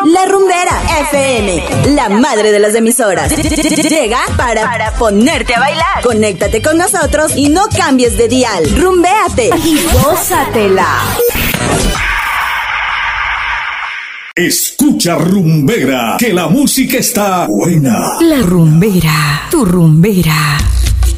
La Rumbera FM, la madre de las emisoras. Llega para ponerte a bailar. Conéctate con nosotros y no cambies de dial. Rumbéate y gózatela. Escucha Rumbera, que la música está buena. La Rumbera, tu rumbera.